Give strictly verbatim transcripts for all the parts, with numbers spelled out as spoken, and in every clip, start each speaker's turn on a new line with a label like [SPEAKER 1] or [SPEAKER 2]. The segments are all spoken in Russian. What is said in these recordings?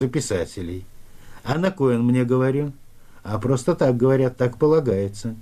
[SPEAKER 1] писателей. А на кой он мне, говорю? А просто так говорят, так полагается.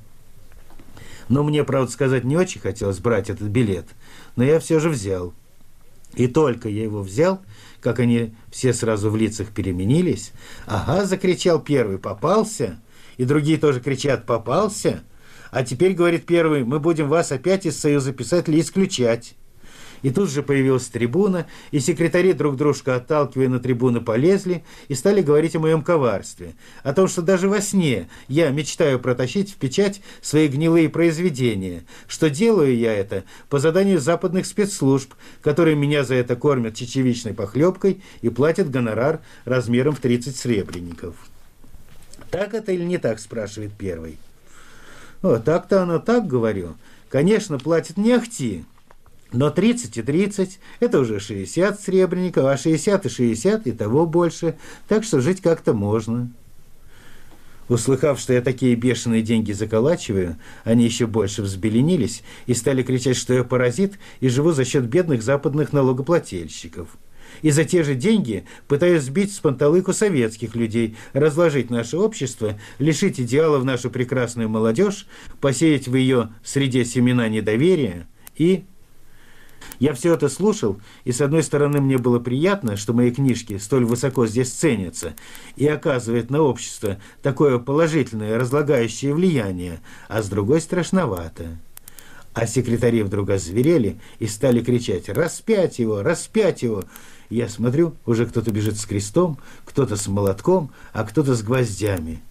[SPEAKER 1] Но мне, правда сказать, не очень хотелось брать этот билет, но я все же взял. И только я его взял, как они все сразу в лицах переменились. Ага, закричал первый, попался. И другие тоже кричат, попался. А теперь, говорит первый, мы будем вас опять из Союза писателей исключать. И тут же появилась трибуна, и секретари, друг дружка отталкивая на трибуну, полезли и стали говорить о моем коварстве, о том, что даже во сне я мечтаю протащить в печать свои гнилые произведения, что делаю я это по заданию западных спецслужб, которые меня за это кормят чечевичной похлебкой и платят гонорар размером в тридцать сребреников. Так это или не так, спрашивает первый. О, так-то оно так, говорю. Конечно, платят не ахти. Но тридцать и тридцать – это уже шестьдесят сребреников, а шестьдесят и шестьдесят – и того больше, так что жить как-то можно. Услыхав, что я такие бешеные деньги заколачиваю, они еще больше взбеленились и стали кричать, что я паразит и живу за счет бедных западных налогоплательщиков. И за те же деньги пытаюсь сбить с панталыку советских людей, разложить наше общество, лишить идеалов нашу прекрасную молодежь, посеять в ее среде семена недоверия и... Я все это слушал, и с одной стороны мне было приятно, что мои книжки столь высоко здесь ценятся и оказывают на общество такое положительное разлагающее влияние, а с другой страшновато. А секретари вдруг озверели и стали кричать «Распять его! Распять его!». Я смотрю, уже кто-то бежит с крестом, кто-то с молотком, а кто-то с гвоздями.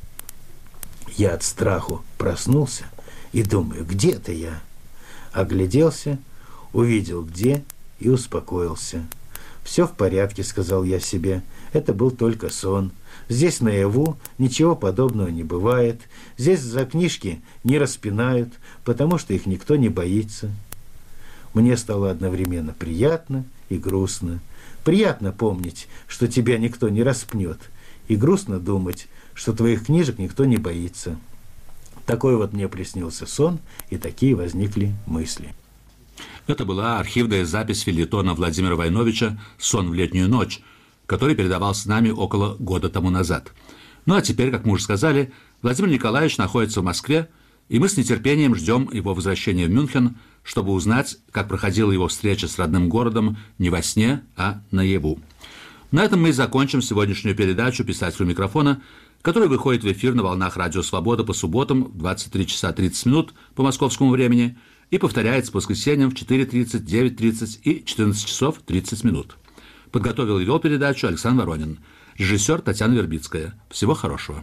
[SPEAKER 1] Я от страху проснулся и думаю, где-то я. Огляделся, увидел где и успокоился. «Все в порядке», — сказал я себе, — «это был только сон. Здесь наяву ничего подобного не бывает. Здесь за книжки не распинают, потому что их никто не боится». Мне стало одновременно приятно и грустно. Приятно помнить, что тебя никто не распнет, и грустно думать, что твоих книжек никто не боится. Такой вот мне приснился сон, и такие возникли мысли.
[SPEAKER 2] Это была архивная запись фельетона Владимира Войновича «Сон в летнюю ночь», который передавался нами около года тому назад. Ну а теперь, как мы уже сказали, Владимир Николаевич находится в Москве, и мы с нетерпением ждем его возвращения в Мюнхен, чтобы узнать, как проходила его встреча с родным городом не во сне, а наяву. На этом мы и закончим сегодняшнюю передачу «Писателю микрофона», которая выходит в эфир на волнах Радио Свобода по субботам в двадцать три часа тридцать минут по московскому времени и повторяется по воскресеньям в четыре тридцать, девять тридцать и четырнадцать часов тридцать минут. Подготовил и вел передачу Александр Воронин, режиссер Татьяна Вербицкая. Всего хорошего.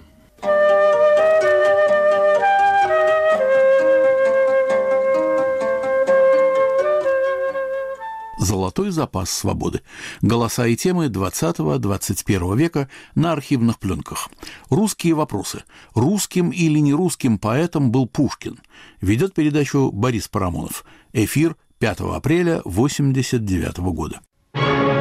[SPEAKER 3] Золотой запас свободы. Голоса и темы двадцатого-двадцать первого века на архивных пленках. Русские вопросы. Русским или не русским поэтом был Пушкин. Ведет передачу Борис Парамонов. Эфир пятого апреля восемьдесят девятого года.